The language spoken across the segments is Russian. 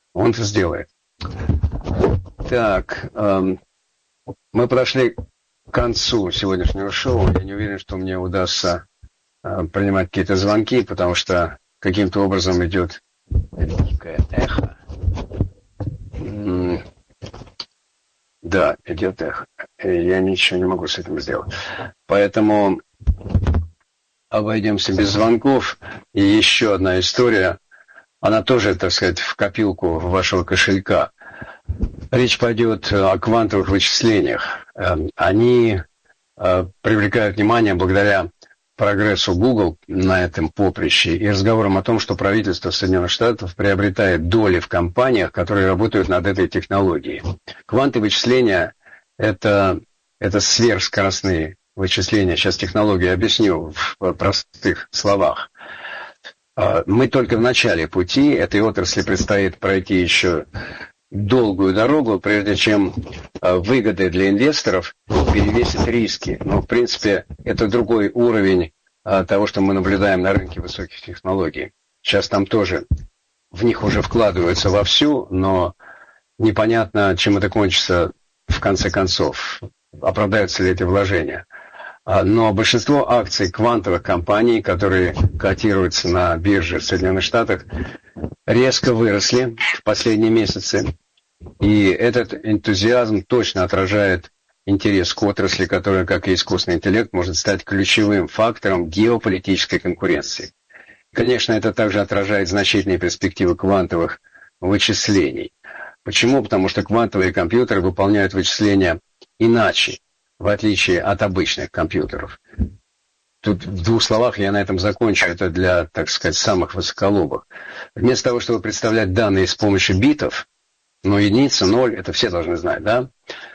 Он это сделает. Так, мы подошли к концу сегодняшнего шоу. Я не уверен, что мне удастся принимать какие-то звонки, потому что каким-то образом идет великое эхо. Да, идет эхо. Я ничего не могу с этим сделать. Поэтому обойдемся без звонков. И еще одна история. Она тоже, так сказать, в копилку вашего кошелька. Речь пойдет о квантовых вычислениях. Они привлекают внимание благодаря прогрессу Google на этом поприще и разговорам о том, что правительство Соединенных Штатов приобретает доли в компаниях, которые работают над этой технологией. Квантовые вычисления – это сверхскоростные вычисления. Сейчас технологию объясню в простых словах. Мы только в начале пути. Этой отрасли предстоит пройти еще долгую дорогу, прежде чем выгоды для инвесторов перевесят риски. Но, в принципе, это другой уровень того, что мы наблюдаем на рынке высоких технологий. Сейчас там тоже в них уже вкладываются вовсю, но непонятно, чем это кончится в конце концов. Оправдаются ли эти вложения. Но большинство акций квантовых компаний, которые котируются на бирже в Соединенных Штатах, резко выросли в последние месяцы. И этот энтузиазм точно отражает интерес к отрасли, которая, как и искусственный интеллект, может стать ключевым фактором геополитической конкуренции. Конечно, это также отражает значительные перспективы квантовых вычислений. Почему? Потому что квантовые компьютеры выполняют вычисления иначе, в отличие от обычных компьютеров. Тут в двух словах я на этом закончу. Это для, так сказать, самых высоколобых. Вместо того, чтобы представлять данные с помощью битов, единица, ноль, это все должны знать, да?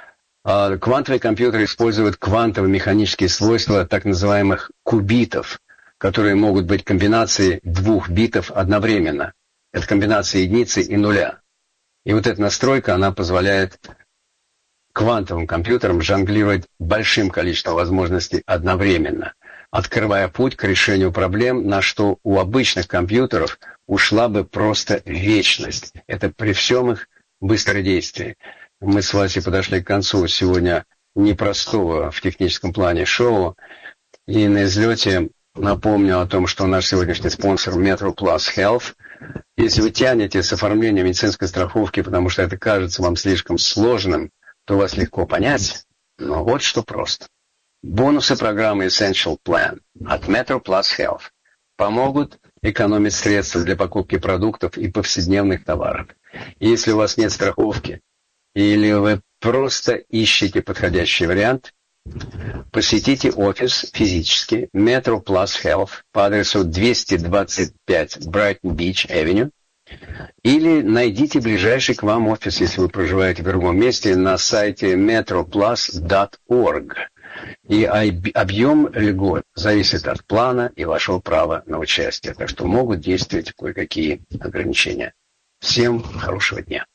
Квантовые компьютеры используют квантово-механические свойства так называемых кубитов, которые могут быть комбинацией двух битов одновременно. Это комбинация единицы и нуля. И вот эта настройка, она позволяет квантовым компьютерам жонглировать большим количеством возможностей одновременно, открывая путь к решению проблем, на что у обычных компьютеров ушла бы просто вечность. Это при всем их быстродействии. Мы с Васей подошли к концу сегодня непростого в техническом плане шоу. И на излете напомню о том, что наш сегодняшний спонсор Metro Plus Health. Если вы тянете с оформлением медицинской страховки, потому что это кажется вам слишком сложным, то вас легко понять, но вот что просто. Бонусы программы Essential Plan от Metro Plus Health помогут экономить средства для покупки продуктов и повседневных товаров. И если у вас нет страховки, или вы просто ищете подходящий вариант, посетите офис физически Metro Plus Health по адресу 225 Brighton Beach Avenue, или найдите ближайший к вам офис, если вы проживаете в другом месте, на сайте metroplus.org. И объем льгот зависит от плана и вашего права на участие. Так что могут действовать кое-какие ограничения. Всем хорошего дня.